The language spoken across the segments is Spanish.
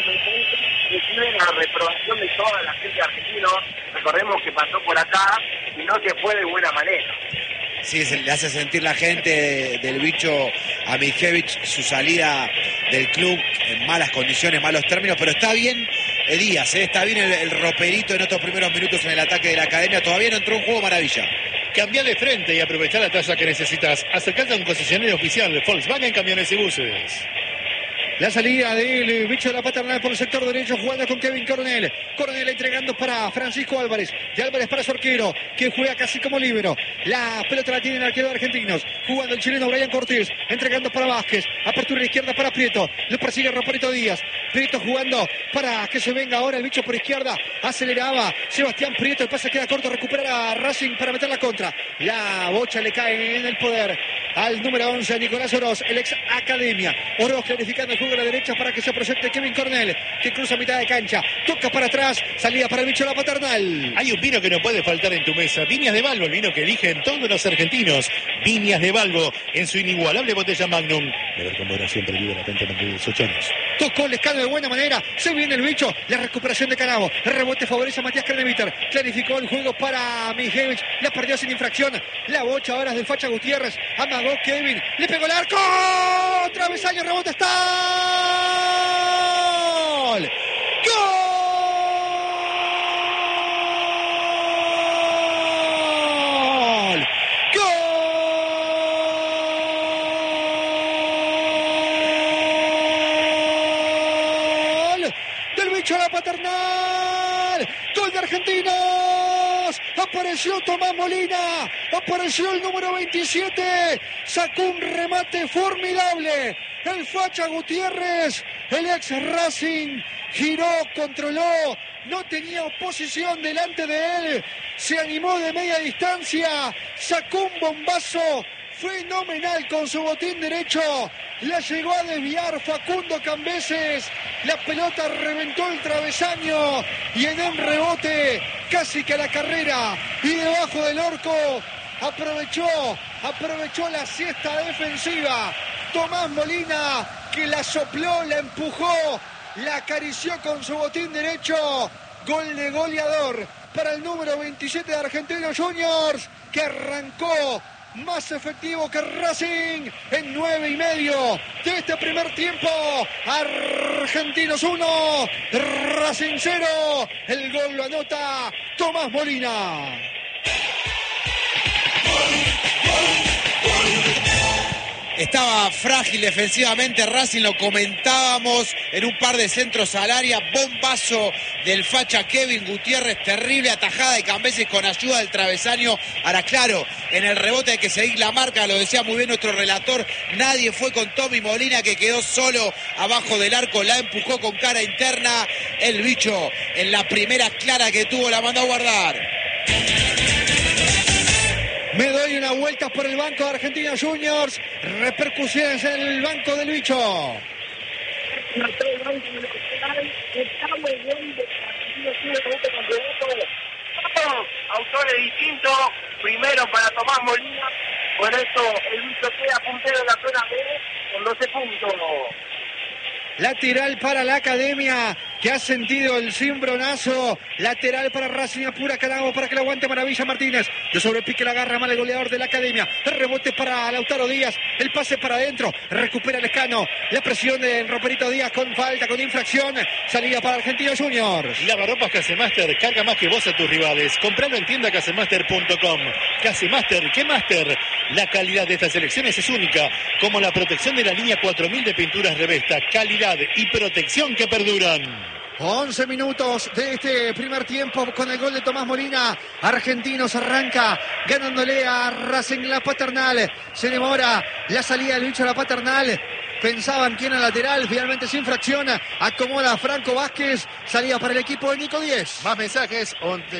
es una reprobación de toda la gente argentina. Recordemos que pasó por acá y no se fue de buena manera. Sí, le hace sentir la gente del bicho a Mijevich su salida del club en malas condiciones, malos términos, pero está bien Díaz, está bien el roperito en estos primeros minutos en el ataque de la academia, todavía no entró un juego maravilla. Cambia de frente y aprovechar la tasa que necesitas. Acercate a un concesionario oficial de Volkswagen Camiones y Buses. La salida del bicho de la paternal por el sector derecho, jugando con Kevin Coronel. Coronel entregando para Francisco Álvarez. Y Álvarez para su arquero, que juega casi como líbero. La pelota la tiene el arquero de Argentinos. Jugando el chileno Brian Cortés. Entregando para Vázquez. Apertura a la izquierda para Prieto. Lo persigue Roperito Díaz. Prieto jugando para que se venga ahora el bicho por izquierda. Aceleraba Sebastián Prieto. El pase queda corto. Recupera a Racing para meter la contra. La bocha le cae en el poder al número 11, Nicolás Oroz, el ex Academia. Oroz clarificando el juego a la derecha para que se proyecte Kevin Coronel, que cruza mitad de cancha, toca para atrás, salida para el bicho de la paternal. Hay un vino que no puede faltar en tu mesa. Viñas de Balbo, el vino que eligen todos los argentinos. Viñas de Balbo, en su inigualable botella Magnum. Beber con moderación, prohibido latente de 18 años. Tocó el escano de buena manera, se viene el bicho, la recuperación de Canavo, el rebote favorece a Matías Craneviter, clarificó el juego para Mijevich, la perdió sin infracción, la bocha ahora es del Facha Gutiérrez, amagó Kevin, le pegó el arco, travesaño, rebote, está ¡gol! La paternal, gol de Argentinos, apareció Tomás Molina, apareció el número 27, sacó un remate formidable, el Facha Gutiérrez, el ex Racing, giró, controló, no tenía oposición delante de él, se animó de media distancia, sacó un bombazo fenomenal con su botín derecho, la llegó a desviar Facundo Cambeses, la pelota reventó el travesaño y en un rebote casi que a la carrera y debajo del orco aprovechó la siesta defensiva Tomás Molina, que la sopló, la empujó, la acarició con su botín derecho. Gol de goleador para el número 27 de Argentinos Juniors, que arrancó más efectivo que Racing en 9:30 de este primer tiempo. Argentinos 1, Racing 0. El gol lo anota Tomás Molina. Estaba frágil defensivamente Racing, lo comentábamos en un par de centros al área, bombazo del Facha Kevin Gutiérrez, terrible atajada de Cambeses con ayuda del travesaño. Ahora claro, en el rebote hay que seguir la marca, lo decía muy bien nuestro relator, nadie fue con Tommy Molina, que quedó solo abajo del arco, la empujó con cara interna, el bicho en la primera clara que tuvo la mandó a guardar. Me doy una vuelta por el banco de Argentinos Juniors. Repercusiones en el banco del bicho. Autores distintos. Primero para Tomás Molina. Por eso el bicho queda puntero en la zona B con 12 puntos. Lateral para la Academia, que ha sentido el cimbronazo. Lateral para Racing, apura Canavo para que lo aguante Maravilla Martínez. De sobrepique la agarra mal el goleador de la Academia. El rebote para Lautaro Díaz. El pase para adentro. Recupera el escano. La presión de Roperito Díaz con falta, con infracción. Salida para Argentinos Juniors. Lavaropas Casemaster, carga más que vos a tus rivales. Compralo en tienda casemaster.com. Casemaster, ¿qué Master? La calidad de estas elecciones es única, como la protección de la línea 4000 de pinturas Revesta. Calidad y protección que perduran. 11 minutos de este primer tiempo con el gol de Tomás Molina. Argentinos arranca ganándole a Racing la paternal. Se demora la salida del bicho a la paternal. Pensaban que era lateral, finalmente sin fracción. Acomoda Franco Vázquez. Salida para el equipo de Nico 10. Más mensajes,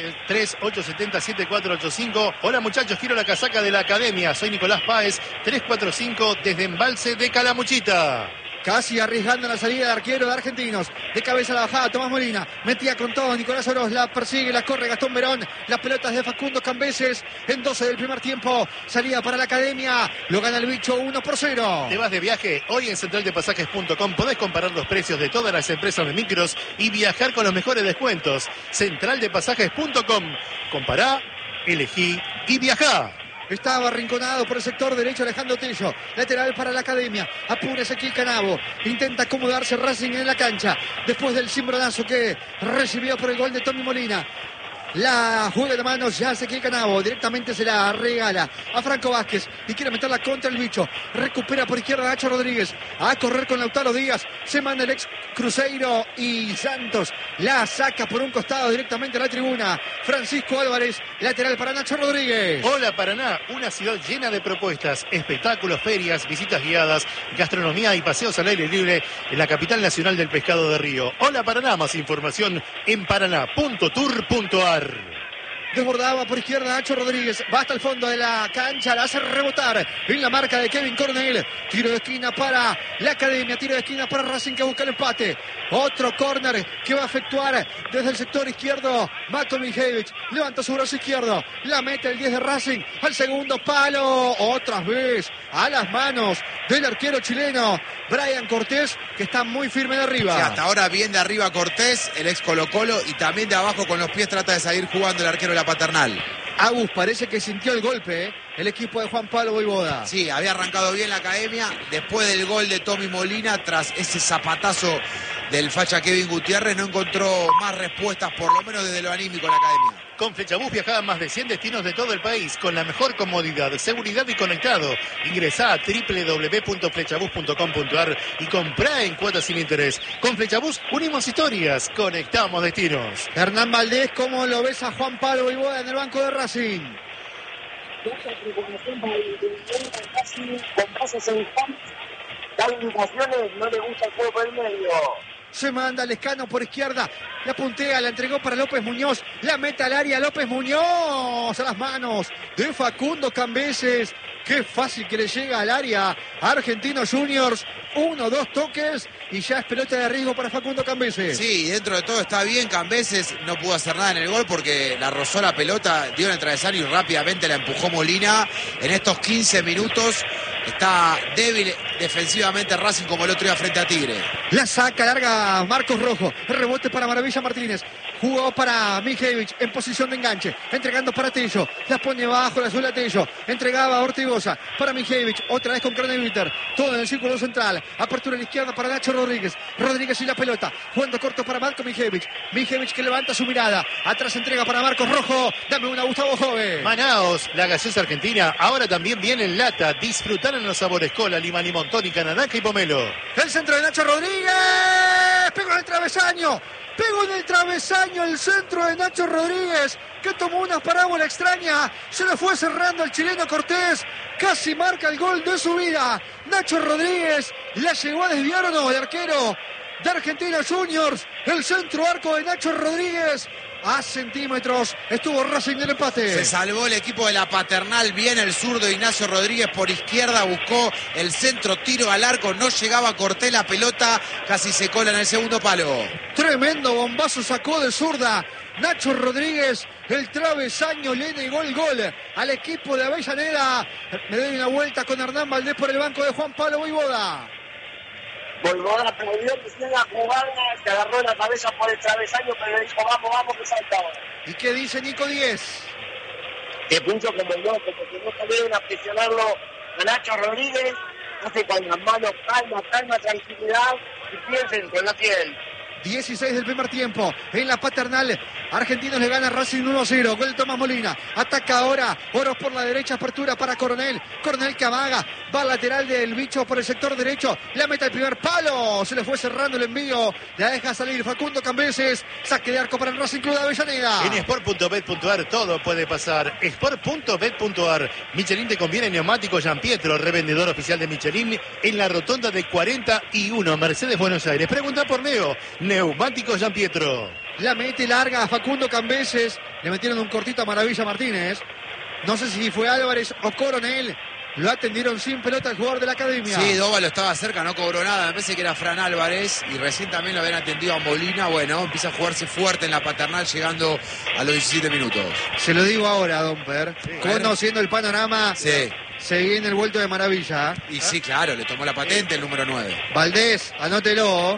3870-7485. Hola muchachos, quiero la casaca de la Academia. Soy Nicolás Páez, 345 desde Embalse de Calamuchita. casi arriesgando la salida del arquero de Argentinos. De cabeza a la bajada, Tomás Molina. Metía con todo Nicolás Oroz. La persigue, la corre Gastón Verón. Las pelotas de Facundo Cambeses. En 12 del primer tiempo. Salida para la academia. Lo gana el bicho 1-0. ¿Te vas de viaje? Hoy en centraldepasajes.com podés comparar los precios de todas las empresas de micros y viajar con los mejores descuentos. Centraldepasajes.com. Compará, elegí y viajá. Estaba arrinconado por el sector derecho Alejandro Tello. Lateral para la academia. Apura Ezequiel Canavo. Intenta acomodarse Racing en la cancha. Después del cimbronazo que recibió por el gol de Tommy Molina. La juega de manos ya Ezequiel Canavo. Directamente se la regala a Franco Vázquez. Y quiere meterla contra el bicho. Recupera por izquierda Nacho Rodríguez. A correr con Lautaro Díaz. Se manda el ex Cruzeiro y Santos. La saca por un costado directamente a la tribuna. Francisco Álvarez. Lateral para Nacho Rodríguez. Hola Paraná, una ciudad llena de propuestas, espectáculos, ferias, visitas guiadas, gastronomía y paseos al aire libre en la capital nacional del pescado de Río. Hola Paraná, más información en paraná.tour.ar. Desbordaba por izquierda Nacho Rodríguez. Va hasta el fondo de la cancha. La hace rebotar en la marca de Kevin Coronel. Tiro de esquina para la academia. Tiro de esquina para Racing que busca el empate. Otro córner que va a efectuar desde el sector izquierdo Mato Mijevich. Levanta su brazo izquierdo. La mete el 10 de Racing al segundo palo. Otra vez a las manos del arquero chileno Brian Cortés, que está muy firme de arriba. Sí, hasta ahora bien de arriba Cortés, el ex Colo Colo, y también de abajo con los pies trata de salir jugando el arquero de la Paternal. Agus parece que sintió el golpe, el equipo de Juan Pablo Voivoda. Sí, había arrancado bien la academia después del gol de Tommy Molina, tras ese zapatazo del facha Kevin Gutiérrez, no encontró más respuestas, por lo menos desde lo anímico en la academia. Con Flechabús viajaba a más de 100 destinos de todo el país con la mejor comodidad, seguridad y conectado. Ingresá a www.flechabús.com.ar y comprá en cuotas sin interés. Con Flechabús unimos historias, conectamos destinos. Hernán Valdés, ¿cómo lo ves a Juan Pablo Voivoda en el banco de Racing? Con pases en campo, da indicaciones, no le gusta el juego por el medio. Se manda Lescano por izquierda. La puntea, la entregó para López Muñoz. La meta al área López Muñoz. A las manos de Facundo Cambeses. Qué fácil que le llega al área a Argentinos Juniors. 1, 2 toques y ya es pelota de riesgo para Facundo Cambeses. Sí, dentro de todo está bien. Cambeses no pudo hacer nada en el gol porque la rozó la pelota, dio en el travesaño y rápidamente la empujó Molina. En estos 15 minutos está débil defensivamente Racing como el otro día frente a Tigre. La saca larga Marcos Rojo. Rebote para Maravilla Martínez. Jugó para Mijevich en posición de enganche. Entregando para Tello. La pone bajo la suela Tello. Entregaba a Ortigosa para Mijevich. Otra vez con Cronenwiter. Todo en el círculo central. Apertura a la izquierda para Nacho Rodríguez. Rodríguez y la pelota. Jugando corto para Marco Mijevich. Mijevich que levanta su mirada. Atrás entrega para Marcos Rojo. Dame una, Gustavo Jove. Manaos, la gaseosa argentina, ahora también viene en lata. Disfrutar en los sabores cola, lima, limón, tónica, naranja y pomelo. El centro de Nacho Rodríguez. Pegó en el travesaño. Pegó en el travesaño el centro de Nacho Rodríguez, que tomó una parábola extraña. Se le fue cerrando el chileno Cortés. Casi marca el gol de su vida. Nacho Rodríguez la llegó a desviar o no el arquero de Argentinos Juniors. El centro arco de Nacho Rodríguez. A centímetros estuvo Racing del empate. Se salvó el equipo de la Paternal. Bien el zurdo Ignacio Rodríguez por izquierda. Buscó el centro, tiro al arco. No llegaba Cortés, la pelota casi se cola en el segundo palo. Tremendo bombazo sacó de zurda Nacho Rodríguez. El travesaño le negó el gol al equipo de Avellaneda. Me doy una vuelta con Hernán Valdés por el banco de Juan Pablo Voivoda. Voivoda aplaudió que hiciera la jugada, se agarró la cabeza por el travesaño, pero le dijo, vamos, que saltaba. ¿Y qué dice Nico Díez? Que puso como loco, porque no salieron a presionarlo a Nacho Rodríguez, hace con las manos calma, tranquilidad, y piensen con la piel. 16 del primer tiempo en la Paternal. Argentinos le gana Racing 1-0. Gol de Tomás Molina. Ataca ahora Oros por la derecha. Apertura para Coronel. Coronel que amaga. Va al lateral del bicho por el sector derecho. La meta el primer palo. Se le fue cerrando el envío. La deja salir Facundo Cambeses. Saque de arco para el Racing Club de Avellaneda. En sport.bet.ar todo puede pasar. Sport.bet.ar. Michelin te conviene neumático Gianpietro, revendedor oficial de Michelin en la rotonda de 41 Mercedes Buenos Aires. Pregunta por Neo. Neumáticos Gianpietro. La mete larga a Facundo Cambeses. Le metieron un cortito a Maravilla Martínez. No sé si fue Álvarez o Coronel Lo atendieron sin pelota al jugador de la academia. Sí, Dóvalo estaba cerca, no cobró nada. Me parece que era Fran Álvarez y recién también lo habían atendido a Molina. Bueno, empieza a jugarse fuerte en la Paternal llegando a los 17 minutos. Se lo digo ahora, Domper. Sí, conociendo el panorama, sí. Se viene el vuelto de maravilla. Y sí, claro, le tomó la patente el número 9. Valdés, anótelo.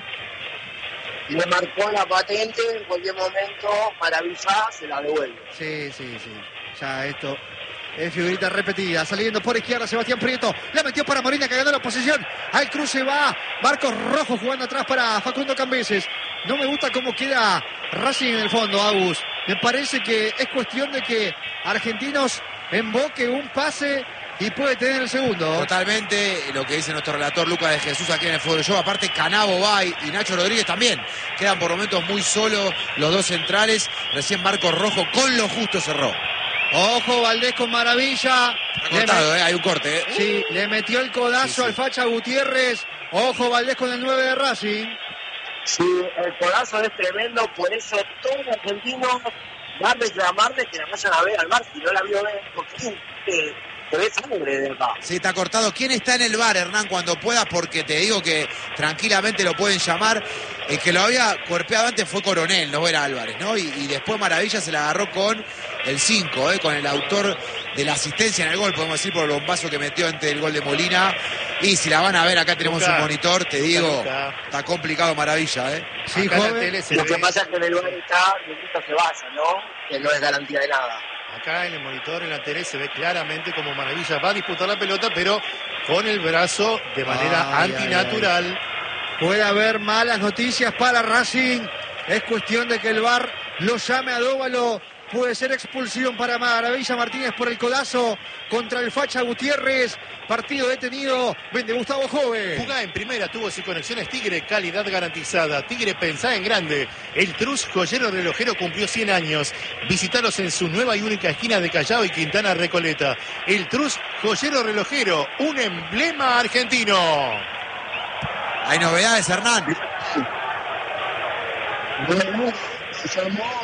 Le marcó la patente, en cualquier momento, Maravilla se la devuelve. Sí. Ya esto es figurita repetida. Saliendo por izquierda Sebastián Prieto. La metió para Molina que ganó la posición. Al cruce va Marcos Rojo jugando atrás para Facundo Cambeses. No me gusta cómo queda Racing en el fondo, Agus. Me parece que es cuestión de que Argentinos emboque un pase y puede tener el segundo. Totalmente, lo que dice nuestro relator Lucas de Jesús aquí en el Fútbol Show. Aparte Canavo va y Nacho Rodríguez también. Quedan por momentos muy solos los dos centrales. Recién Marcos Rojo con lo justo cerró. Ojo, Valdés con Maravilla. Ha cortado, hay un corte. Sí, le metió el codazo al Facha Gutiérrez. Ojo, Valdés con el 9 de Racing. Sí, el codazo es tremendo, por eso todo el argentino va a reclamarle que la vayan a ver al bar, si no la vio ver, porque se ve sangre de verdad. Sí, está cortado. ¿Quién está en el bar, Hernán, cuando pueda? Porque te digo que tranquilamente lo pueden llamar. El que lo había cuerpeado antes fue Coronel, no era Álvarez, ¿no? Y después Maravilla se la agarró con el 5, con el autor de la asistencia en el gol, podemos decir, por el bombazo que metió ante el gol de Molina. Y si la van a ver, acá tenemos un monitor, te digo, está complicado Maravilla, Sí, acá joven, lo que pasa es que en el lugar está, se vaya, ¿no? Que no es garantía de nada. Acá en el monitor, en la tele, se ve claramente como Maravilla va a disputar la pelota, pero con el brazo de manera antinatural. Puede haber malas noticias para Racing. Es cuestión de que el VAR lo llame a Dóvalo. Puede ser expulsión para Maravilla Martínez por el codazo contra el Facha Gutiérrez. Partido detenido. Vende Gustavo Jove. Jugá en primera, tuvo sin conexiones Tigre, calidad garantizada. Tigre, pensá en grande. El Trus Joyero Relojero cumplió 100 años. Visítalos en su nueva y única esquina de Callao y Quintana Recoleta. El Trus Joyero Relojero, un emblema argentino. Hay novedades, Hernán. Bueno, se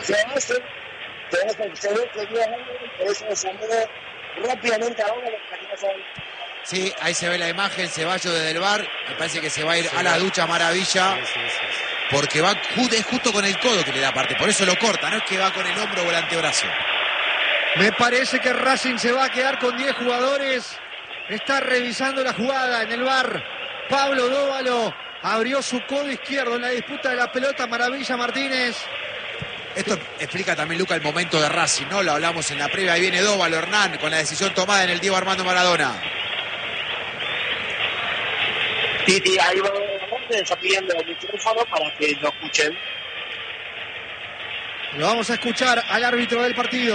ve que por eso se llamó rápidamente ahora para que no saben. Sí, ahí se ve la imagen, Ceballos desde el bar. Me parece que se va a ir a la ducha Maravilla. Sí. Porque va es justo con el codo que le da aparte. Por eso lo corta, no es que va con el hombro o el antebrazo. Me parece que Racing se va a quedar con 10 jugadores. Está revisando la jugada en el bar. Pablo Dóvalo abrió su codo izquierdo en la disputa de la pelota. Maravilla Martínez. Esto explica también, Luca, el momento de Racing, ¿no? Lo hablamos en la previa. Ahí viene Dóvalo, Hernán, con la decisión tomada en el Diego Armando Maradona. Titi, ahí va, está pidiendo el micrófono para que lo escuchen. Lo vamos a escuchar al árbitro del partido.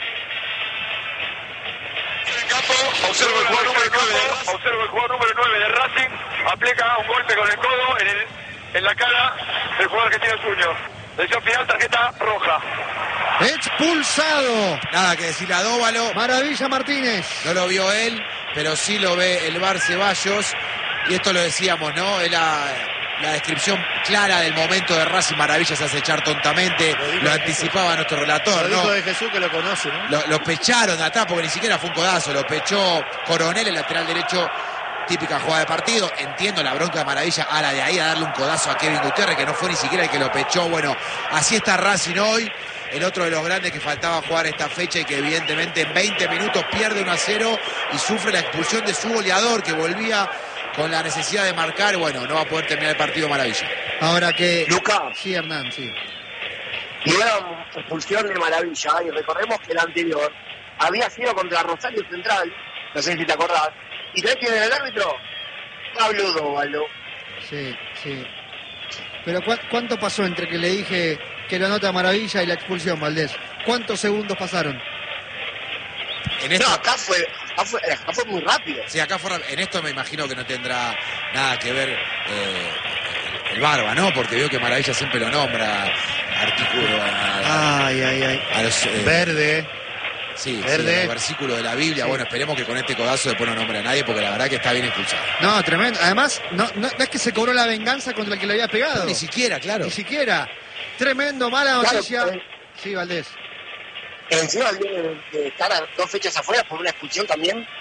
Observo el jugador número 9 de Racing, aplica un golpe con el codo en la cara del jugador que tiene el suyo. Decisión final, tarjeta roja. Expulsado. Nada que decirle a Dóvalo. Maravilla Martínez. No lo vio él, pero sí lo ve el VAR Ceballos. Y esto lo decíamos, ¿no? Es la descripción clara del momento de Racing. Maravilla se hace echar tontamente. Lo anticipaba nuestro relator, ¿no? Lo dijo de Jesús, que lo conoce, ¿no? Lo pecharon de atrás porque ni siquiera fue un codazo. Lo pechó Coronel, el lateral derecho. Típica jugada de partido. Entiendo la bronca de Maravilla a la de ahí a darle un codazo a Kevin Gutiérrez, que no fue ni siquiera el que lo pechó. Bueno, así está Racing hoy. El otro de los grandes que faltaba jugar esta fecha y que evidentemente en 20 minutos pierde 1-0 y sufre la expulsión de su goleador, que volvía con la necesidad de marcar. Bueno, no va a poder terminar el partido Maravilla. Ahora que... Lucas. Sí, Hernán, sí. Y una expulsión de Maravilla, y recordemos que la anterior había sido contra Rosario Central, no sé si te acordás. ¿Y sabés quién era el árbitro? Pablo Dóvalo. Sí. Pero ¿cuánto pasó entre que le dije que lo anota Maravilla y la expulsión, Valdés? ¿Cuántos segundos pasaron? No, acá fue muy rápido. Sí, acá fue rápido. En esto me imagino que no tendrá nada que ver el Barba, ¿no? Porque veo que Maravilla siempre lo nombra artículo a los... Verde. Sí, el versículo de la Biblia. Sí. Bueno, esperemos que con este codazo después no nombre a nadie, porque la verdad que está bien expulsado. No, tremendo. Además, no es que se cobró la venganza contra el que le había pegado. No, ni siquiera, claro. Ni siquiera. Tremendo, mala noticia. Claro, sí, Valdés. Encima de estar a 2 fechas afuera por una expulsión también,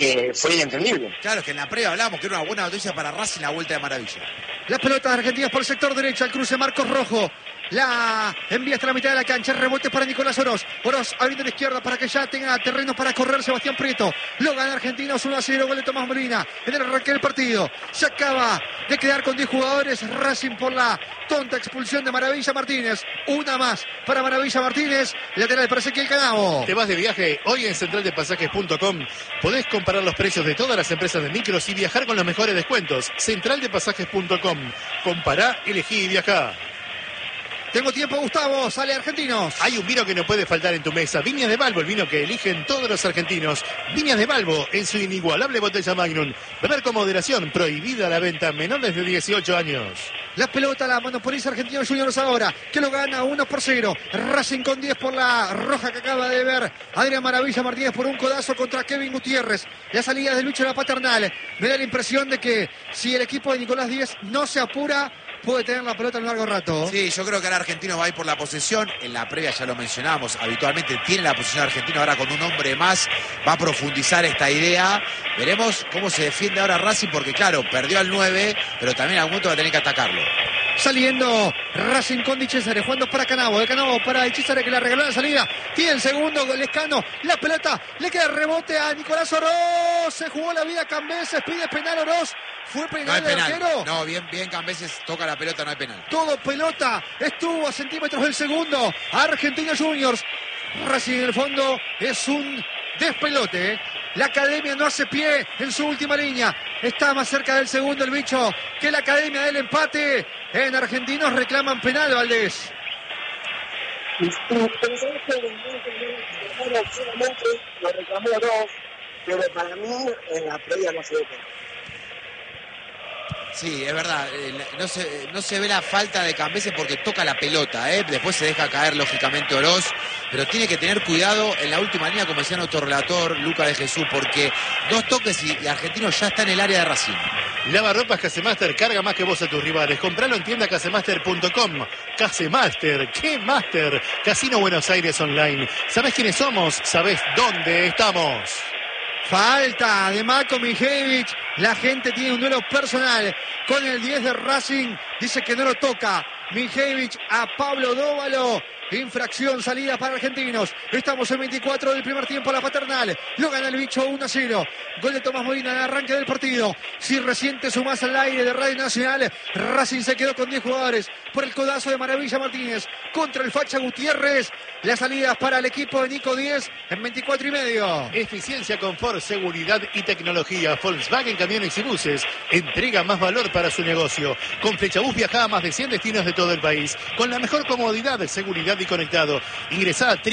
que fue inentendible. Claro, que en la previa hablábamos que era una buena noticia para Racing la vuelta de Maravilla. Las pelotas argentinas por el sector derecho, al cruce Marcos Rojo. La envía hasta la mitad de la cancha, rebote para Nicolás Oroz. Oroz abriendo a la izquierda para que ya tenga terreno para correr Sebastián Prieto. Lo gana Argentinos 1-0, gol de Tomás Molina en el arranque del partido. Se acaba de quedar con 10 jugadores Racing por la tonta expulsión de Maravilla Martínez. Una más para Maravilla Martínez, lateral para Ezequiel Canavo. ¿Te vas de viaje? Hoy en centraldepasajes.com podés comparar los precios de todas las empresas de micros y viajar con los mejores descuentos. Centraldepasajes.com. Compará, elegí y viajá. Tengo tiempo, Gustavo, sale Argentinos. Hay un vino que no puede faltar en tu mesa. Viñas de Balbo, el vino que eligen todos los argentinos. Viñas de Balbo, en su inigualable botella Magnum. Beber con moderación, prohibida la venta a menores de 18 años. La pelota la monopoliza Argentinos Juniors ahora, que lo gana 1-0. Racing con 10 por la roja que acaba de ver Adrián Maravilla Martínez por un codazo contra Kevin Gutiérrez. La salida de Lucho La Paternal. Me da la impresión de que si el equipo de Nicolás Díez no se apura, puede tener la pelota en un largo rato. Sí, yo creo que ahora Argentino va a ir por la posesión. En la previa ya lo mencionábamos, habitualmente tiene la posesión Argentino, ahora con un hombre más va a profundizar esta idea. Veremos cómo se defiende ahora Racing, porque claro, perdió al 9, pero también a algún momento va a tener que atacarlo. Saliendo Racing con Di Cesare, jugando para Canavo, de Canavo para Di Cesare, que le regaló la salida. Tiene el segundo, Lescano, la pelota, le queda el rebote a Nicolás Oroz. Se jugó la vida Cambeses, pide penal Oroz. ¿Fue penal No hay del penal. arquero? No, bien Cambeses toca la pelota, no hay penal. Todo pelota, estuvo a centímetros del segundo. Argentinos Juniors. Racing en el fondo es un despelote. La academia no hace pie en su última línea. Está más cerca del segundo el bicho que la academia del empate. En Argentinos reclaman penal, Valdés. Solamente lo reclamó Oroz, pero para mí en la previa no se ve penal. Sí, es verdad, no se ve la falta de Cambeses porque toca la pelota, después se deja caer lógicamente Oroz, pero tiene que tener cuidado en la última línea, como decía nuestro relator Luca de Jesús, porque 2 toques y Argentino ya está en el área de Racing. Lavarropas Casemaster, carga más que vos a tus rivales. Compralo en tienda casemaster.com. Casemaster, ¿qué Master? Casino Buenos Aires Online. ¿Sabés quiénes somos? ¿Sabés dónde estamos? Falta de Marko Mijevic. La gente tiene un duelo personal con el 10 de Racing. Dice que no lo toca Mijevic a Pablo Dóvalo. Infracción, salida para Argentinos. Estamos en 24 del primer tiempo. La Paternal lo gana el bicho 1-0. Gol de Tomás Molina en el arranque del partido. Si recién te sumás al aire de Radio Nacional, Racing se quedó con 10 jugadores por el codazo de Maravilla Martínez contra el Facha Gutiérrez. Las salidas para el equipo de Nico 10 en 24 y medio. Eficiencia, confort, seguridad y tecnología. Volkswagen Camiones y Buses entrega más valor para su negocio. Con Flechabús viaja a más de 100 destinos de todo el país. Con la mejor comodidad, seguridad y conectado. Ingresá a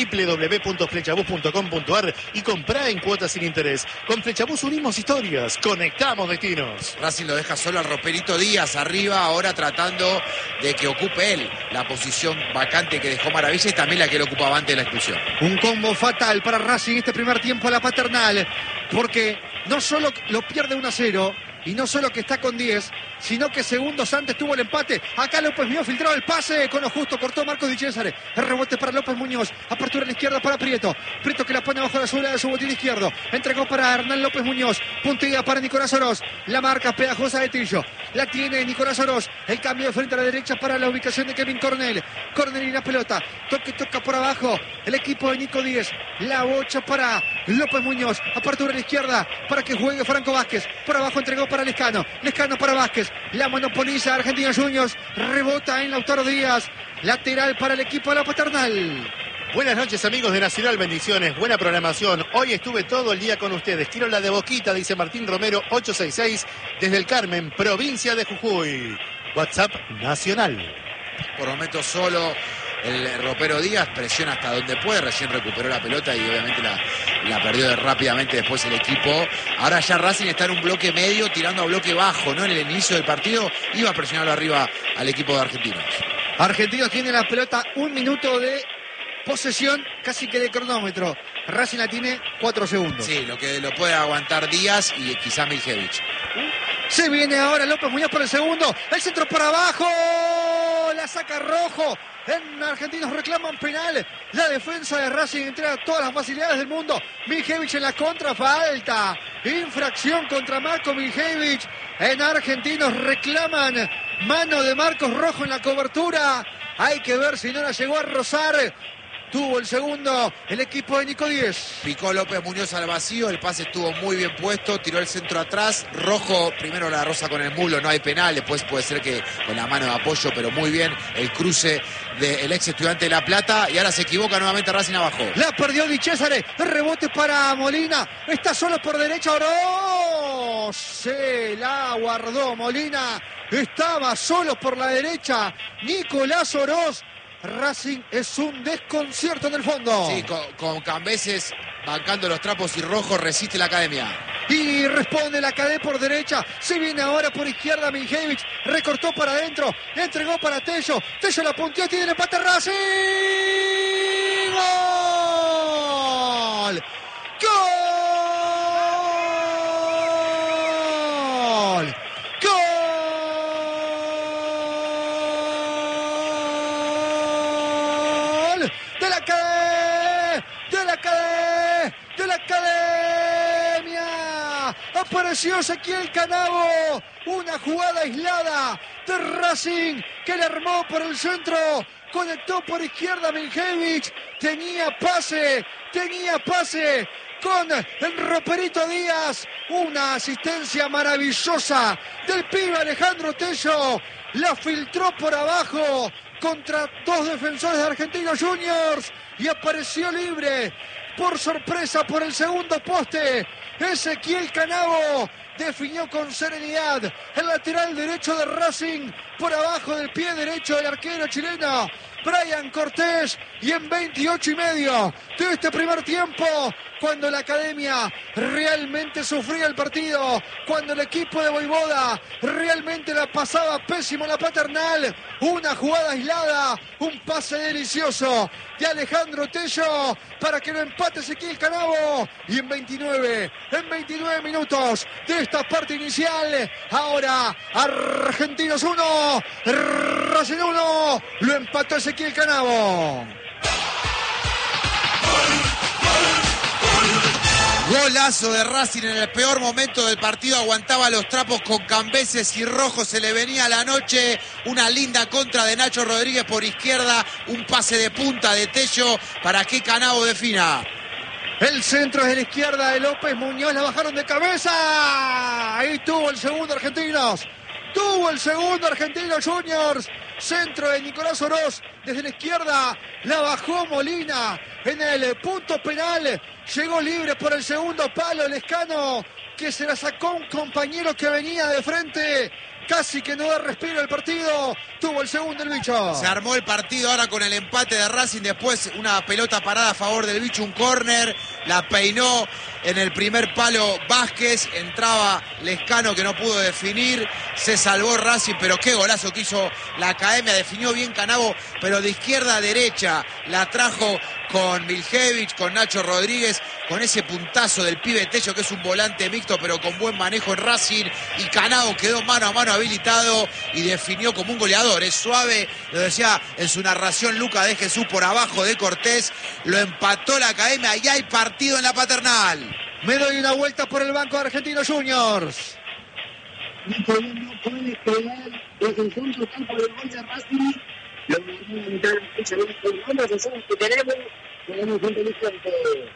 www.flechabús.com.ar y comprá en cuotas sin interés. Con Flechabús unimos historias, conectamos destinos. Racing lo deja solo al Roperito Díaz arriba, ahora tratando de que ocupe él la posición vacante que dejó Maravilla y también la que él ocupaba antes de la expulsión. Un combo fatal para Racing este primer tiempo a la Paternal, porque no solo lo pierde 1-0 y no solo que está con 10, sino que segundos antes tuvo el empate. Acá López Muñoz filtró el pase, con lo justo cortó Marcos Di Cesare. El rebote para López Muñoz, apertura a la izquierda para Prieto. Prieto que la pone bajo la suela de su botín izquierdo. Entregó para Hernán López Muñoz, puntilla para Nicolás Oroz. La marca pegajosa de Tillo, la tiene Nicolás Oroz. El cambio de frente a la derecha para la ubicación de Kevin Cornell. Cornell y la pelota, toca por abajo el equipo de Nico 10. La bocha para López Muñoz, apertura a la izquierda para que juegue Franco Vázquez. Por abajo entregó para Lescano, Lescano para Vázquez. La monopoliza Argentinos Juniors, rebota en Lautaro Díaz, lateral para el equipo de la Paternal. Buenas noches, amigos de Nacional, bendiciones, buena programación. Hoy estuve todo el día con ustedes. Quiero la de Boquita, dice Martín Romero 866, desde el Carmen, provincia de Jujuy. WhatsApp Nacional. Por momentos solo el Ropero Díaz, presiona hasta donde puede, recién recuperó la pelota y obviamente la perdió rápidamente después el equipo. Ahora ya Racing está en un bloque medio, tirando a bloque bajo, ¿no? En el inicio del partido iba a presionarlo arriba al equipo de Argentinos. Argentinos tiene la pelota, 1 minuto de posesión, casi que de cronómetro. Racing la tiene 4 segundos. Sí, lo que lo puede aguantar Díaz y quizá Miljevich. Se viene ahora López Muñoz por el segundo. El centro para abajo. La saca Rojo. En Argentinos reclaman penal. La defensa de Racing entrega todas las facilidades del mundo. Miljevich en la contra, falta. Infracción contra Marco Miljevich. En Argentinos reclaman mano de Marcos Rojo en la cobertura. Hay que ver si no la llegó a rozar. Tuvo el segundo el equipo de Nico Díez. Picó López Muñoz al vacío, el pase estuvo muy bien puesto, tiró el centro atrás. Rojo primero la roza con el muslo, no hay penal, después puede ser que con la mano de apoyo, pero muy bien el cruce del ex Estudiante de La Plata. Y ahora se equivoca nuevamente Racing abajo. La perdió Di Cesare, rebote para Molina, está solo por derecha, Oroz. Se la guardó Molina, estaba solo por la derecha Nicolás Oroz. Racing es un desconcierto en el fondo. Sí, con Cambeses bancando los trapos y Rojo resiste la Academia. Y responde la Academia por derecha. Se viene ahora por izquierda Miljevich. Recortó para adentro. Entregó para Tello. Tello la punteó. Tiene el empate Racing. ¡Gol! ¡Gol! De la Academia. Apareció Ezequiel Canavo. Una jugada aislada de Racing que le armó por el centro. Conectó por izquierda Miljevich. Tenía pase con el Roperito Díaz. Una asistencia maravillosa del pibe Alejandro Tello. La filtró por abajo contra dos defensores de Argentinos Juniors y apareció libre por sorpresa por el segundo poste. Ezequiel Canavo definió con serenidad el lateral derecho de Racing por abajo del pie derecho del arquero chileno Brian Cortés. Y en 28,5 de este primer tiempo, cuando la Academia realmente sufría el partido, cuando el equipo de Voivoda realmente la pasaba pésimo la Paternal, una jugada aislada, un pase delicioso de Alejandro Tello para que lo empate Ezequiel Canavo. Y en 29 minutos de esta parte inicial, ahora Argentinos 1, Racing 1, lo empató Ezequiel Canavo. Golazo de Racing en el peor momento del partido, aguantaba los trapos con Cambeses y Rojo, se le venía la noche. Una linda contra de Nacho Rodríguez por izquierda, un pase de punta de Tello para que Canavo defina. El centro es de la izquierda de López Muñoz, la bajaron de cabeza. Ahí tuvo el segundo Argentinos. Tuvo el segundo Argentinos Juniors. Centro de Nicolás Oroz desde la izquierda. La bajó Molina en el punto penal. Llegó libre por el segundo palo Lescano, que se la sacó un compañero que venía de frente. Casi que no da respiro el partido. Tuvo el segundo el Bicho. Se armó el partido ahora con el empate de Racing. Después una pelota parada a favor del Bicho, un córner. La peinó en el primer palo Vázquez. Entraba Lescano que no pudo definir. Se salvó Racing, pero qué golazo que hizo la Academia. Definió bien Canavo, pero de izquierda a derecha. La trajo con Miljevich, con Nacho Rodríguez, con ese puntazo del pibe Tello, que es un volante mixto, pero con buen manejo en Racing. Y Canavo quedó mano a mano habilitado y definió como un goleador. Es suave, lo decía en su narración Luca de Jesús, por abajo de Cortés. Lo empató la Academia y hay partido en la Paternal. Me doy una vuelta por el banco de Argentinos Juniors. Nico no puede pegar desde el centro total por el gol de Racing. Lo vamos a mitad de la fecha. Vamos a hacer lo que tenemos inteligente.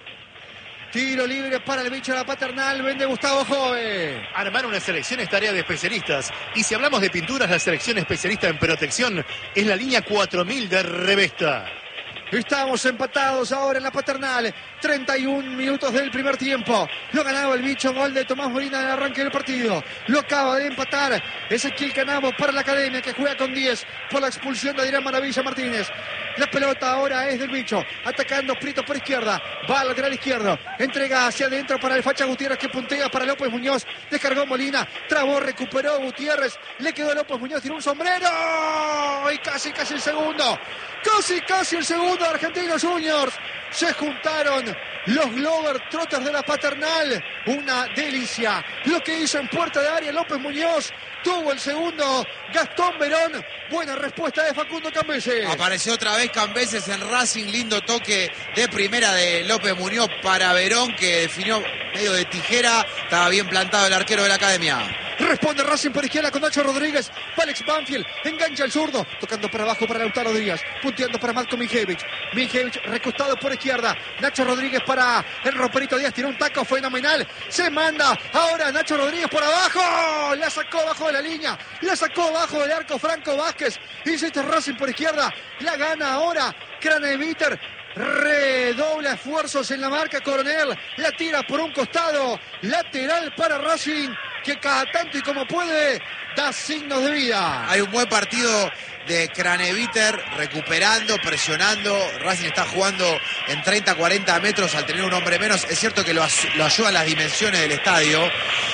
Tiro libre para el Bicho de la Paternal. Vende Gustavo Jove. Armar una selección es tarea de especialistas. Y si hablamos de pinturas, la selección especialista en protección es la línea 4000 de Revesta. Estamos empatados ahora en la Paternal. 31 minutos del primer tiempo. Lo ganaba el Bicho, gol de Tomás Molina en el arranque del partido. Lo acaba de empatar Ezequiel Canavo para la Academia, que juega con 10 por la expulsión de Adrián Maravilla Martínez. La pelota ahora es del Bicho, atacando Prieto por izquierda. Va al lateral izquierdo, entrega hacia adentro para el Facha Gutiérrez, que puntea para López Muñoz. Descargó Molina, trabó, recuperó Gutiérrez. Le quedó López Muñoz, tiró un sombrero. Y casi el segundo. Casi el segundo de Argentinos Juniors. Se juntaron los Glover Trotters de la Paternal. Una delicia lo que hizo en puerta de área López Muñoz. Tuvo el segundo Gastón Verón. Buena respuesta de Facundo Cambeses. Apareció otra vez Cambeses en Racing. Lindo toque de primera de López Muñoz para Verón, que definió medio de tijera. Estaba bien plantado el arquero de la academia. Responde Racing por izquierda con Nacho Rodríguez. Alex Banfield engancha el zurdo. Tocando para abajo para Lautaro Díaz. Punteando para Marco Mijevich. Mijevich recostado por izquierda. Nacho Rodríguez para el Roperito Díaz. Tiró un taco fenomenal. Se manda ahora Nacho Rodríguez por abajo. La sacó abajo de la línea. La sacó abajo del arco Franco Vázquez. Insiste Racing por izquierda. La gana ahora Craneviter. Redobla esfuerzos en la marca Coronel. La tira por un costado. Lateral para Racing, que cada tanto y como puede da signos de vida. Hay un buen partido de Craneviter, recuperando, presionando. Racing está jugando en 30-40 metros al tener un hombre menos. Es cierto que lo ayudan las dimensiones del estadio.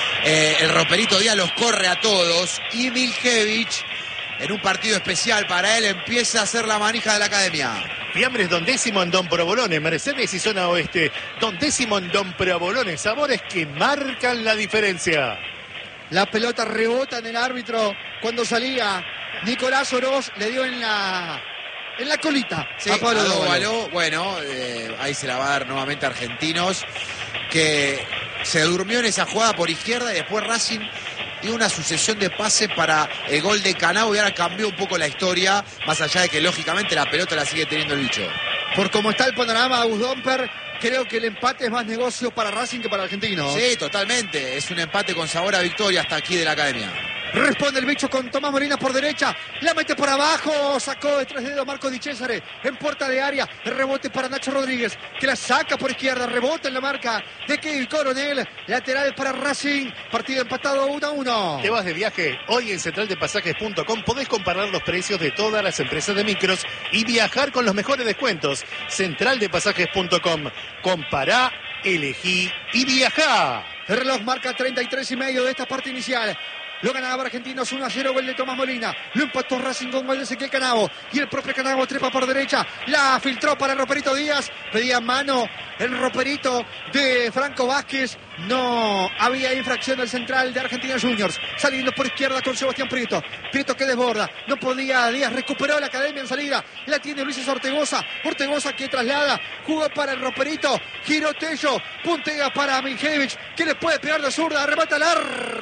El Roperito Díaz los corre a todos. Y Miljevich, en un partido especial para él, empieza a hacer la manija de la academia. Fiambres Don Décimo en Don Provolone, Mercedes y Zona Oeste. Don Décimo en Don Provolone, sabores que marcan la diferencia. La pelota rebota en el árbitro cuando salía. Nicolás Oroz le dio en la colita Sí, a Pablo Dóvalo. Bueno, ahí se la va a dar nuevamente a Argentinos, que se durmió en esa jugada por izquierda y después Racing dio una sucesión de pases para el gol de Canavo y ahora cambió un poco la historia, más allá de que lógicamente la pelota la sigue teniendo el bicho. Por cómo está el panorama, Domper, creo que el empate es más negocio para Racing que para Argentinos. Sí, totalmente. Es un empate con sabor a victoria hasta aquí de la academia. Responde el bicho con Tomás Molina por derecha. La mete por abajo. Sacó de 3 dedos Marco Di Cesare en puerta de área. El rebote para Nacho Rodríguez, que la saca por izquierda. Rebota en la marca de Kevin Coronel. Lateral para Racing. Partido empatado 1-1. ¿Te vas de viaje? Hoy en centraldepasajes.com podés comparar los precios de todas las empresas de micros y viajar con los mejores descuentos. Centraldepasajes.com. Compará, elegí y viajá. El reloj marca 33,5 de esta parte inicial. Lo ganaba Argentinos 1-0, gol de Tomás Molina. Lo empató Racing con gol de Ezequiel Canavo. Y el propio Canavo trepa por derecha. La filtró para el Roperito Díaz. Pedía mano el Roperito de Franco Vázquez. No había infracción del central de Argentinos Juniors. Saliendo por izquierda con Sebastián Prieto. Prieto que desborda. No podía Díaz. Recuperó la academia en salida. La tiene Luis Ortegoza. Ortegoza que traslada. Jugó para el Roperito. Giró Tello. Puntea para Mijevich, que le puede pegar de zurda. Arrebata el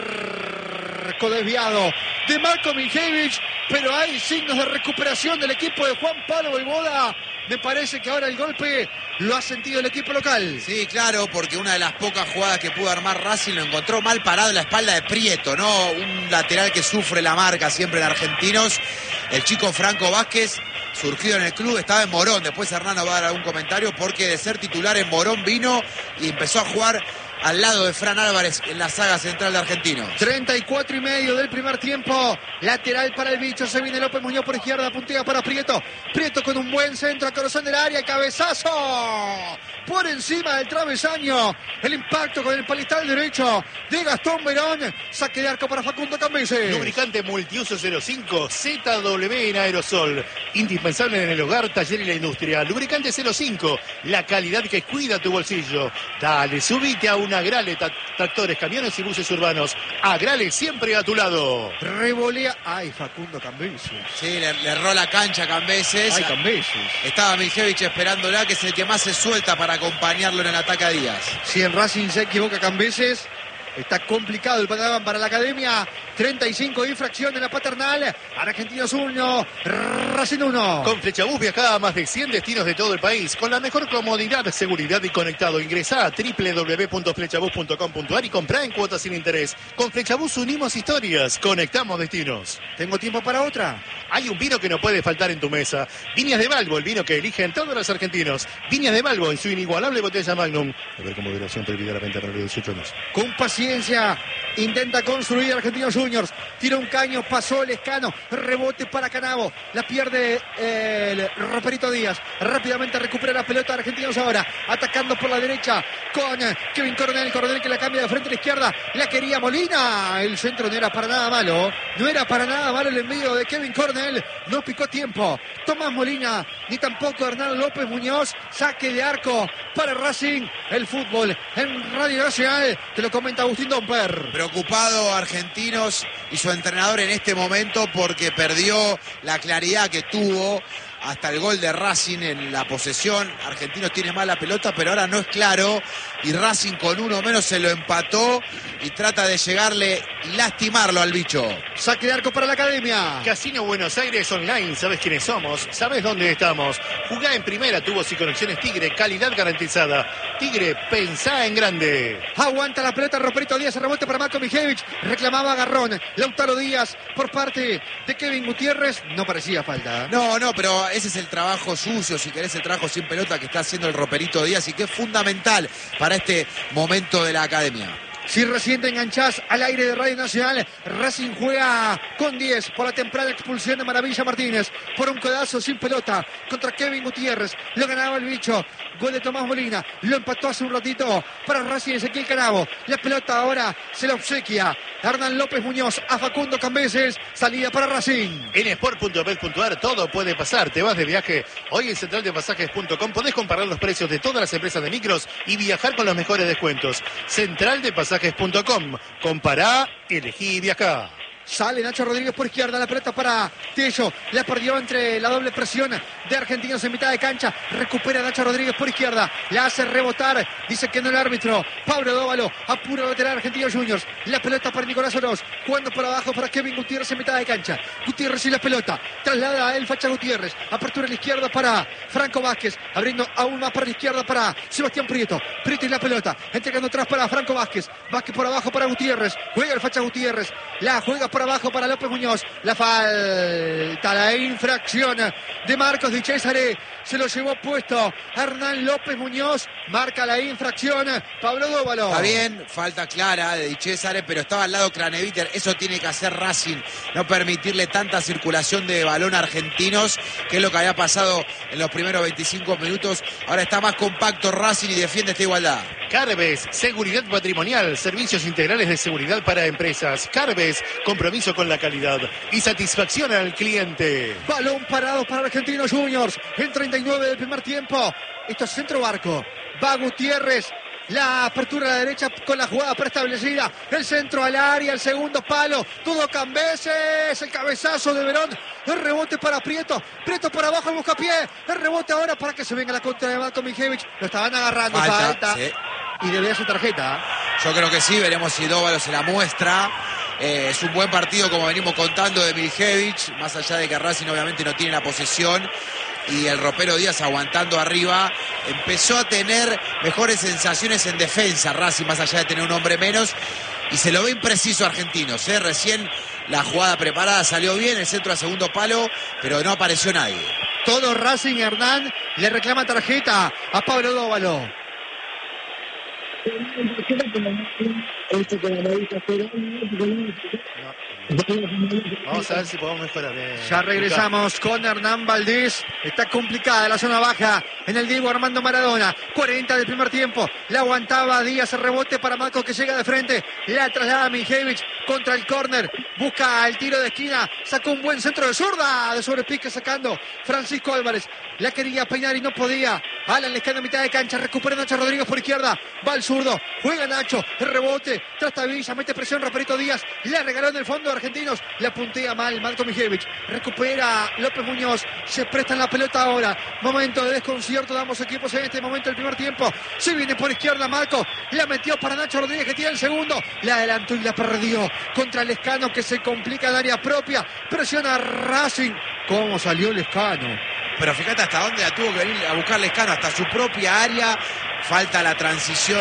arco desviado de Marco Mijevich, pero hay signos de recuperación del equipo de Juan Pablo Voivoda. Me parece que ahora el golpe lo ha sentido el equipo local. Sí, claro, porque una de las pocas jugadas que pudo armar Racing lo encontró mal parado en la espalda de Prieto, ¿no? Un lateral que sufre la marca siempre en Argentinos. El chico Franco Vázquez, surgido en el club, estaba en Morón. Después Hernán va a dar algún comentario, porque de ser titular en Morón vino y empezó a jugar al lado de Fran Álvarez en la saga central de Argentinos. 34,5 del primer tiempo. Lateral para el bicho. Se viene López Muñoz por izquierda. Puntea para Prieto. Prieto con un buen centro a corazón del área. Cabezazo por encima del travesaño. El impacto con el palistal derecho de Gastón Verón. Saque de arco para Facundo Cambeses. Lubricante multiuso 05 ZW en aerosol. Indispensable en el hogar, taller y la industria. Lubricante 05. La calidad que cuida tu bolsillo. Dale, subite a una Agrale, tractores, camiones y buses urbanos. Agrale siempre a tu lado. Revolea. Ay, Facundo Cambeses. Sí, le erró la cancha a Cambeses. Ay, Cambeses. Estaba Mijevich esperándola, que es el que más se suelta para acompañarlo en el ataque a Díaz. Si en Racing se equivoca Cambeses, está complicado el panorama para la academia. 35 de infracción en la Paternal. Argentinos 1, Racing 1. Con Flechabús viajá a más de 100 destinos de todo el país con la mejor comodidad, seguridad y conectado. Ingresá a www.flechabús.com.ar y comprá en cuotas sin interés. Con Flechabús unimos historias, conectamos destinos. ¿Tengo tiempo para otra? Hay un vino que no puede faltar en tu mesa. Viñas de Balbo, el vino que eligen todos los argentinos. Viñas de Balbo en su inigualable botella Magnum. A ver, con moderación, prohibida la venta de 18 años. Con paciencia paciencia. Intenta construir Argentinos Juniors. Tira un caño, pasó Lescano. Rebote para Canavo. La pierde el Roperito Díaz. Rápidamente recupera la pelota Argentinos ahora. Atacando por la derecha con Kevin Coronel. Coronel que la cambia de frente a la izquierda. La quería Molina. El centro no era para nada malo. No era para nada malo el envío de Kevin Coronel. No picó tiempo Tomás Molina, ni tampoco Hernán López Muñoz. Saque de arco para Racing. El fútbol en Radio Nacional. Te lo comenta Agustín Domper. Preocupado Argentinos y su entrenador en este momento porque perdió la claridad que tuvo hasta el gol de Racing en la posesión. Argentinos tiene más la pelota, pero ahora no es claro. Y Racing con uno menos se lo empató y trata de llegarle y lastimarlo al bicho. Saque de arco para la Academia. Casino Buenos Aires Online, ¿sabes quiénes somos? ¿Sabes dónde estamos? Jugá en primera, tubos y conexiones Tigre, calidad garantizada. Tigre, pensá en grande. Aguanta la pelota Roperito Díaz, rebote para Marco Mijevich. Reclamaba agarrón Lautaro Díaz por parte de Kevin Gutiérrez. No parecía falta. No, pero ese es el trabajo sucio, si querés, el trabajo sin pelota que está haciendo el Roperito Díaz y que es fundamental para este momento de la Academia. Si recién te enganchás al aire de Radio Nacional, Racing juega con 10 por la temprana expulsión de Maravilla Martínez por un codazo sin pelota contra Kevin Gutiérrez. Lo ganaba el bicho. Gol de Tomás Molina. Lo empató hace un ratito para Racing Ezequiel Canavo. La pelota ahora se la obsequia Hernán López Muñoz a Facundo Cambeses. Salida para Racing. En sport.bet.ar todo puede pasar. Te vas de viaje. Hoy en centraldepasajes.com podés comparar los precios de todas las empresas de micros y viajar con los mejores descuentos. Centraldepasajes.com. Compará, elegí y viajá. Sale Nacho Rodríguez por izquierda, la pelota para Tello, la perdió entre la doble presión de Argentinos en mitad de cancha, recupera Nacho Rodríguez por izquierda, la hace rebotar, dice que no el árbitro, Pablo Dóvalo, apura lateral Argentinos Juniors, la pelota para Nicolás Oroz, jugando por abajo para Kevin Gutiérrez en mitad de cancha, Gutiérrez y la pelota, traslada a él Facha Gutiérrez, apertura a la izquierda para Franco Vázquez, abriendo aún más para la izquierda para Sebastián Prieto y la pelota, entregando atrás para Franco Vázquez, Vázquez por abajo para Gutiérrez, juega el Facha Gutiérrez, la juega por abajo para López Muñoz, la falta, la infracción de Marcos Di Cesare, se lo llevó puesto Hernán López Muñoz, marca la infracción Pablo Dóvalo. Está bien, falta clara de Di Cesare, pero estaba al lado Craneviter, eso tiene que hacer Racing, no permitirle tanta circulación de balón a Argentinos, que es lo que había pasado en los primeros 25 minutos, ahora está más compacto Racing y defiende esta igualdad. Carves, seguridad patrimonial, servicios integrales de seguridad para empresas. Carves, compromiso con la calidad y satisfacción al cliente. Balón parado para Argentinos Juniors en 39 del primer tiempo. Esto es centro barco. Va Gutiérrez. La apertura a la derecha con la jugada preestablecida. El centro al área, el segundo palo. Todo Cambeses. El cabezazo de Verón. El rebote para Prieto. Prieto por abajo, el buscapié. El rebote ahora para que se venga la contra de Marco Mijevich. Lo estaban agarrando. Falta. Sí. Y debería ser tarjeta. Yo creo que sí. Veremos si Dóvalo se la muestra. Es un buen partido, como venimos contando, de Mijevich. Más allá de que Racing obviamente no tiene la posesión. Y el Ropero Díaz aguantando arriba, empezó a tener mejores sensaciones en defensa Racing, más allá de tener un hombre menos, y se lo ve impreciso a Argentinos, recién la jugada preparada salió bien, el centro a segundo palo, pero no apareció nadie. Todo Racing, Hernán le reclama tarjeta a Pablo Dóvalo. Vamos a ver si podemos mejorar. Ya regresamos con Hernán Valdés. Está complicada la zona baja en el Diego Armando Maradona. 40 del primer tiempo. La aguantaba Díaz, el rebote para Marcos que llega de frente. La traslada Mijevich contra el córner. Busca el tiro de esquina. Sacó un buen centro de zurda. De sobrepique sacando Francisco Álvarez. La quería peinar y no podía. Alan Lescano a mitad de cancha. Recupera Nacho Rodríguez por izquierda. Va al zurdo. Juega Nacho. El rebote. Trastabilla. Mete presión Roperito Díaz. Le regaló en el fondo de Argentinos. La puntea mal Marco Mijevich. Recupera López Muñoz. Se prestan la pelota ahora. Momento de desconcierto de ambos equipos en este momento del primer tiempo. Se viene por izquierda Marco. La metió para Nacho Rodríguez que tiene el segundo. La adelantó y la perdió contra Lescano que se complica en área propia. Presiona a Racing. ¿Cómo salió Lescano? Pero fíjate hasta dónde la tuvo que venir a buscar Lescano, hasta su propia área. Falta la transición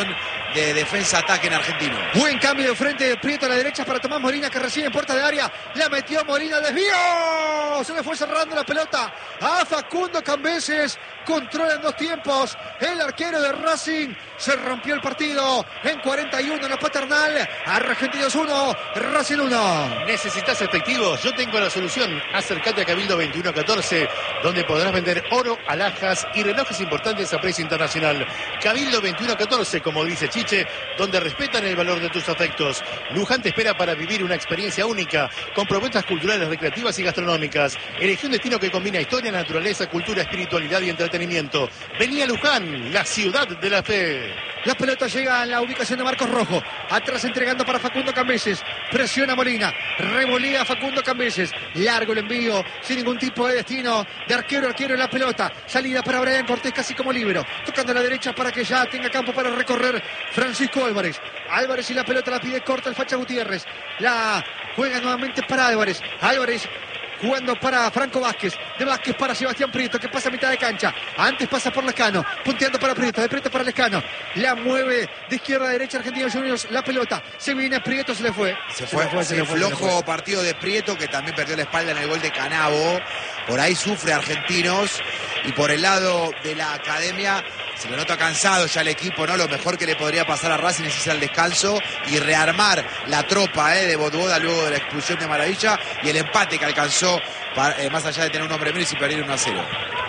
de defensa-ataque en Argentino. Buen cambio de frente de Prieto a la derecha para Tomás Molina, que recibe en puerta de área. La metió Molina, desvío. Se le fue cerrando la pelota a Facundo Cambeses. Controla en 2 tiempos el arquero de Racing. Se rompió el partido en 41 en la Paternal. Argentinos 1, Racing 1. ¿Necesitas efectivo? Yo tengo la solución. Acércate a Cabildo 2114, donde podrás vender oro, alhajas y relojes importantes a precio internacional. Cabildo 2114, como dice Chiche, donde respetan el valor de tus afectos. Luján te espera para vivir una experiencia única, con propuestas culturales, recreativas y gastronómicas. Elegí un destino que combina historia, naturaleza, cultura, espiritualidad y entretenimiento. Vení a Luján, la ciudad de la fe. La pelota llega a la ubicación de Marcos Rojo. Atrás entregando para Facundo Cambeses. Presiona Molina. Revolea Facundo Cambeses. Largo el envío. Sin ningún tipo de destino. De arquero a arquero en la pelota. Salida para Brian Cortés casi como líbero. Tocando a la derecha para que ya tenga campo para recorrer Francisco Álvarez. Álvarez y la pelota la pide corta el Facha Gutiérrez. La juega nuevamente para Álvarez. Álvarez jugando para Franco Vázquez, de Vázquez para Sebastián Prieto, que pasa a mitad de cancha, antes pasa por Lescano, punteando para Prieto, de Prieto para Lescano, la mueve de izquierda a derecha Argentinos Juniors, la pelota, se viene Prieto, se le fue. Se fue. Flojo partido de Prieto, que también perdió la espalda en el gol de Canavo. Por ahí sufre Argentinos, y por el lado de la academia se lo nota cansado ya el equipo, ¿no? Lo mejor que le podría pasar a Racing es irse al descanso y rearmar la tropa de Botboda luego de la expulsión de Maravilla y el empate que alcanzó más allá de tener un hombre menos y perder 1-0.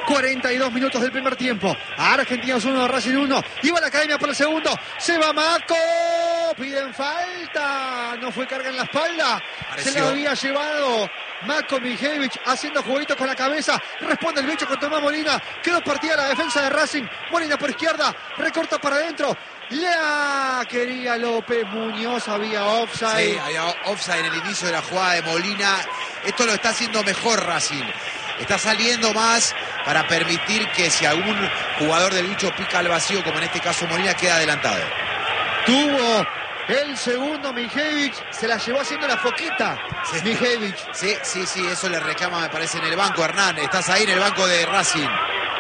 42 minutos del primer tiempo. Argentinos 1, Racing 1. Iba la academia por el segundo. Se va Maco. Piden falta. No fue carga en la espalda. Pareció. Se la había llevado Mako Mijevich haciendo jueguito con la cabeza. Responde el bicho con Tomás Molina. Quedó partida la defensa de Racing. Molina por izquierda. Recorta para adentro. La quería López Muñoz. Había offside. Sí, había offside en el inicio de la jugada de Molina. Esto lo está haciendo mejor Racing. Está saliendo más para permitir que si algún jugador del bicho pica al vacío, como en este caso Molina, queda adelantado. Tuvo el segundo Mijevich, se la llevó haciendo la foquita. Sí. Mijevich. Sí, eso le reclama, me parece, en el banco, Hernán. Estás ahí en el banco de Racing.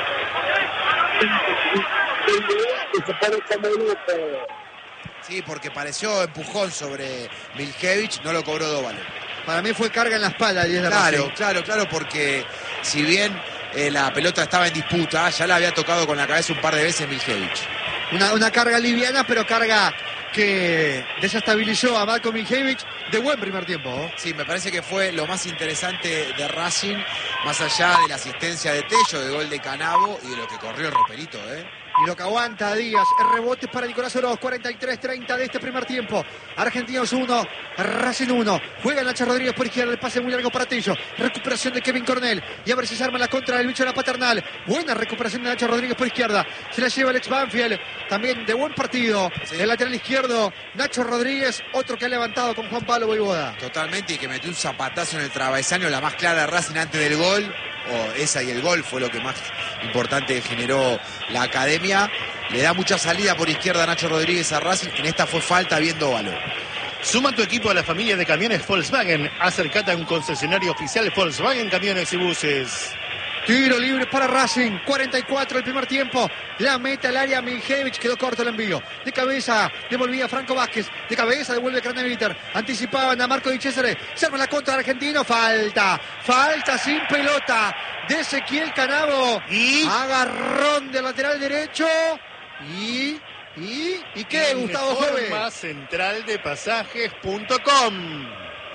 Sí, porque pareció empujón sobre Mijevich, no lo cobró Dóvalo. Para mí fue carga en la espalda. Y Claro, porque si bien la pelota estaba en disputa, ya la había tocado con la cabeza un par de veces Mijevich. Una carga liviana, pero carga que desestabilizó a Marco Mijevich de buen primer tiempo. Sí, me parece que fue lo más interesante de Racing, más allá de la asistencia de Tello, de gol de Canavo y de lo que corrió el Roperito, Y lo que aguanta Díaz, el rebote para Nicolás Oroz, 43-30 de este primer tiempo. Argentinos 1, Racing 1. Juega Nacho Rodríguez por izquierda, el pase muy largo para Tello. Recuperación de Kevin Cornell. Y a ver si se arma la contra del bicho de la Paternal. Buena recuperación de Nacho Rodríguez por izquierda. Se la lleva Alex Banfield. También de buen partido. Sí. El lateral izquierdo, Nacho Rodríguez, otro que ha levantado con Juan Pablo Voivoda. Totalmente, y que metió un zapatazo en el travesaño, la más clara de Racing antes del gol. Esa y el gol fue lo que más importante generó la academia. Le da mucha salida por izquierda a Nacho Rodríguez a Racing. En esta fue falta viendo valor. Suma tu equipo a la familia de camiones Volkswagen. Acercate a un concesionario oficial Volkswagen Camiones y Buses. Tiro libre para Racing, 44 el primer tiempo. La meta al área, Mijevich, quedó corto el envío. De cabeza devolvía Franco Vázquez. De cabeza devuelve Craneviter. Anticipaban a Marco Di Cesare. Se arma la contra argentino. Falta sin pelota de Ezequiel Canavo. Y agarrón del lateral derecho. ¿Y qué, Gustavo Jove? Más central de pasajes.com.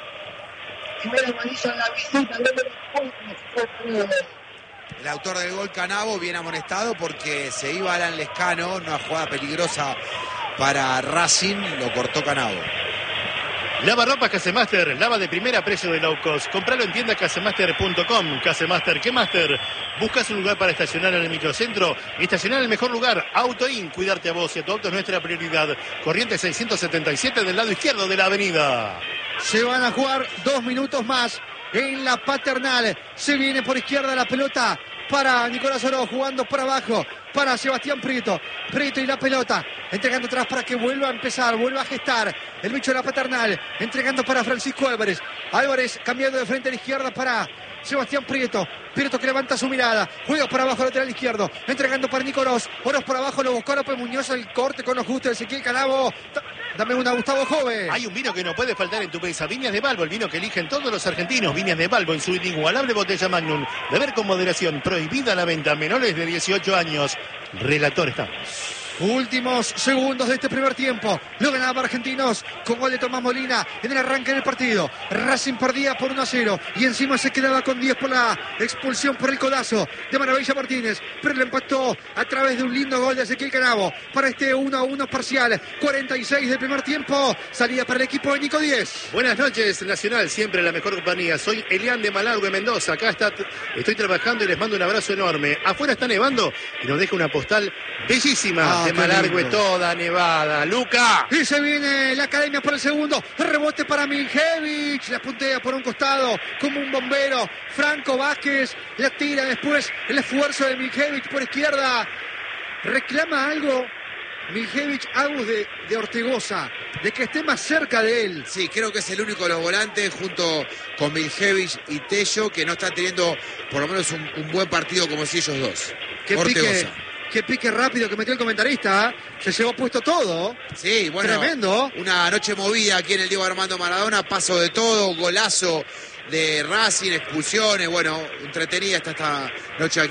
El autor del gol Canavo viene amonestado porque se iba Alan Lescano, una jugada peligrosa para Racing, lo cortó Canavo. Lava ropas Casemaster, lava de primera, precio de low cost. Compralo en tienda casemaster.com. Casemaster, ¿qué Master? ¿Buscas un lugar para estacionar en el microcentro? Estacionar en el mejor lugar, AutoIn. Cuidarte a vos y a tu auto es nuestra prioridad. Corriente 677 del lado izquierdo de la avenida. Se van a jugar 2 minutos más en la Paternal. Se viene por izquierda la pelota para Nicolás Oroz, jugando por abajo para Sebastián Prieto. Prieto y la pelota, entregando atrás para que vuelva a empezar, vuelva a gestar el bicho de la Paternal, entregando para Francisco Álvarez. Álvarez cambiando de frente a la izquierda para Sebastián Prieto. Prieto que levanta su mirada. Juega para abajo, lateral izquierdo. Entregando para Nico Oroz. Oroz por abajo, lo buscó López Muñoz. El corte con los justos de Ezequiel Canabo. Dame una, Gustavo Jove. Hay un vino que no puede faltar en tu mesa. Viñas de Balbo, el vino que eligen todos los argentinos. Viñas de Balbo en su inigualable botella Magnum. Beber con moderación. Prohibida la venta a menores de 18 años. Relator estamos. Últimos segundos de este primer tiempo. Lo ganaba Argentinos con gol de Tomás Molina en el arranque del partido. Racing perdía por 1-0 y encima se quedaba con 10 por la expulsión por el codazo de Maravilla Martínez. Pero le empató a través de un lindo gol de Ezequiel Canabo para este 1-1 parcial. 46 del primer tiempo. Salida para el equipo de Nico 10. Buenas noches, Nacional, siempre la mejor compañía. Soy Elian de Malargüe, Mendoza. Acá estoy trabajando y les mando un abrazo enorme. Afuera está nevando y nos deja una postal bellísima de Malargüe, toda nevada. ¡Luca! Y se viene la academia por el segundo. Rebote para Miljevich. La puntea por un costado como un bombero. Franco Vázquez la tira después. El esfuerzo de Miljevich por izquierda. Reclama algo Miljevich Agus de Ortegoza, de que esté más cerca de él. Sí, creo que es el único de los volantes junto con Miljevich y Tello que no está teniendo por lo menos un buen partido como si ellos dos. Qué pique rápido que metió el comentarista, ¿eh? Se llevó puesto todo. Sí, bueno. Tremendo. Una noche movida aquí en el Diego Armando Maradona, paso de todo, golazo de Racing, expulsiones, bueno, entretenida está esta noche aquí.